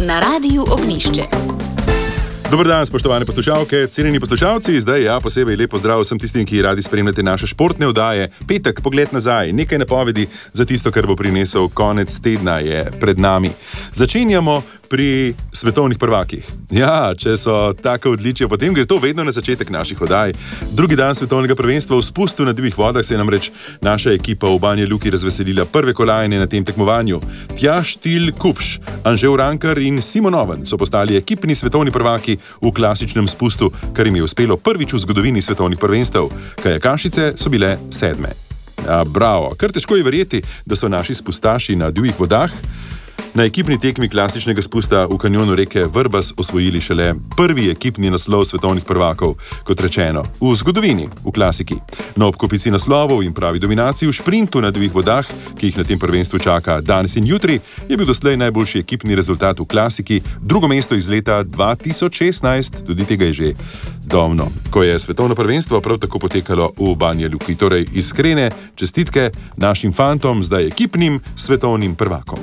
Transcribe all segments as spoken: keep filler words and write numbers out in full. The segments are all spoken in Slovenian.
na Radiu Ognjišče. Dober dan, spoštovane poslušalke, cenjeni poslušalci. Zdaj ja, posebej lep pozdrav vsem tistim, ki radi spremljate naše športne oddaje. Petek, pogled nazaj, nekaj napovedi za tisto, kar bo prinesel konec tedna, je pred nami. Začenjamo pri svetovnih prvakih. Ja, če so tako odličja, potem gre to vedno na začetek naših oddaj. Drugi dan svetovnega prvenstva v spustu na divjih vodah se je namreč naša ekipa v Banja Luki razveselila prve kolajne na tem tekmovanju. Tjaž Tilj Kupš, Anže Urankar in Simon Oven so postali ekipni svetovni prvaki v klasičnem spustu, kar jim je uspelo prvič v zgodovini svetovnih prvenstev. Kajakašice so bile sedme. Ja, bravo, kar težko je verjeti, da so naši spustaši na divjih vodah na ekipni tekmi klasičnega spusta v kanjonu reke Vrbas osvojili šele prvi ekipni naslov svetovnih prvakov, kot rečeno, v zgodovini, v klasiki. Na obkopici naslovov in pravi dominaciji v šprintu na divjih vodah, ki jih na tem prvenstvu čaka danes in jutri, je bil doslej najboljši ekipni rezultat v klasiki, drugo mesto iz leta dva tisoč šestnajst, tudi tega je že davno, ko je svetovno prvenstvo prav tako potekalo v Banja Luki. Torej iskrene čestitke našim fantom, zdaj ekipnim svetovnim prvakom.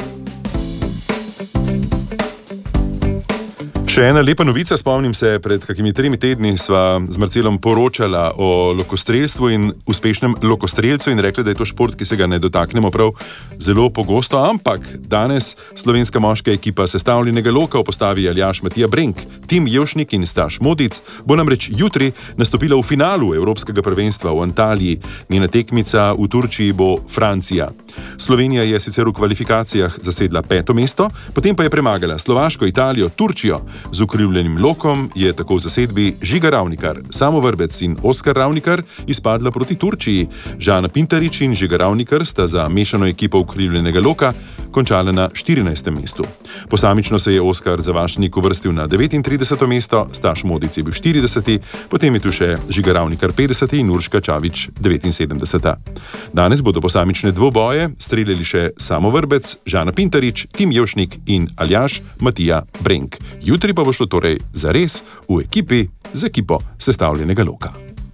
Še ena lepa novica, spomnim se, pred kakimi tremi tedni sva z Marcelom poročala o lokostrelstvu in uspešnem lokostrelcu in rekli, da je to šport, ki se ga ne dotaknemo prav zelo pogosto, ampak danes slovenska moška ekipa sestavljenega loka v postavi Aljaž Matija Brenk, Tim Jevšnik in Staš Modic bo namreč jutri nastopila v finalu Evropskega prvenstva v Antaliji. Njena tekmica v Turčiji bo Francija. Slovenija je sicer v kvalifikacijah zasedla peto mesto, potem pa je premagala Slovaško, Italijo, Turčijo. Z ukrivljenim lokom je tako v zasedbi Žiga Ravnikar, Samo Vrbec in Oskar Ravnikar izpadla proti Turčiji. Žana Pintarič in Žiga Ravnikar sta za mešano ekipo ukrivljenega loka končala na štirinajstem mestu. Posamično se je Oskar Zavašnik uvrstil na devetintrideseto mesto, Staš Modic je bil štirideseti, potem je tu še Žiga Ravnikar petdeseti in Urška Čavič devetinsedemdeseta. Danes bodo posamične dvoboje streljali še Samo Vrbec, Žana Pintarič, Tim Jevšnik in Aljaž Matija Brenk. Jutri pa bo šlo torej zares v ekipi z ekipo sestavljenega loka.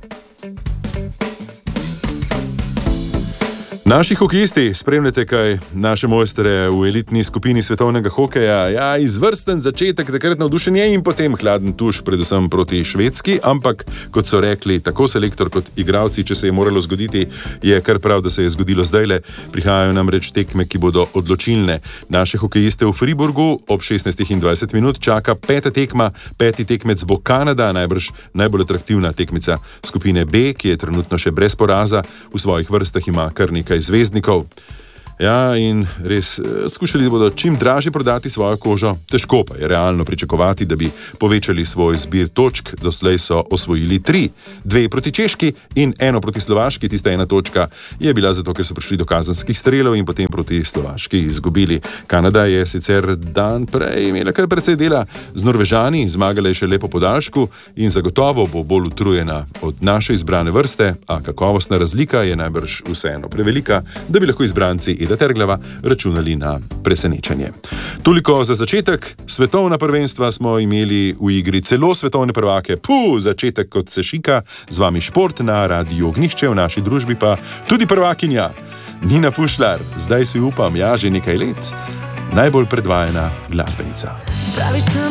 Naši hokejisti, spremljate kaj naše mojstre v elitni skupini svetovnega hokeja. Ja, izvrsten začetek, takrat navdušenje in potem hladen tuš, predvsem proti Švedski, ampak, kot so rekli, tako selektor kot igralci, če se je moralo zgoditi, je kar prav, da se je zgodilo zdajle. Prihajajo namreč tekme, ki bodo odločilne. Naše hokejiste v Friburgu ob šestnajstih in dvajset minut čaka peta tekma. Peti tekmec bo Kanada, najbrž najbolj atraktivna tekmica skupine B, ki je trenutno še brez poraza. V svojih vrstah ima kar nekaj zvezdnikov. Ja, in res skušali bodo čim dražje prodati svojo kožo, težko pa je realno pričakovati, da bi povečali svoj zbir točk. Doslej so osvojili tri, dve proti Češki in eno proti Slovaški. Tista ena točka je bila zato, ker so prišli do kazenskih strelov in potem proti Slovaški izgubili. Kanada je sicer dan prej imela kar precej dela z Norvežani, zmagala je še lepo podaljšku in zagotovo bo bolj utrujena od naše izbrane vrste, a kakovostna razlika je najbrž vseeno prevelika, da bi lahko izbranci Eda Terglava računali na presenečenje. Toliko za začetek. Svetovna prvenstva smo imeli v igri, celo svetovne prvake. Puh, začetek kot se šika. Z vami šport na Radiu Ognjišče, v naši družbi pa tudi prvakinja Nina Pušlar. Zdaj si upam, ja, že nekaj let, najbolj predvajana glasbenica. Praviš, sem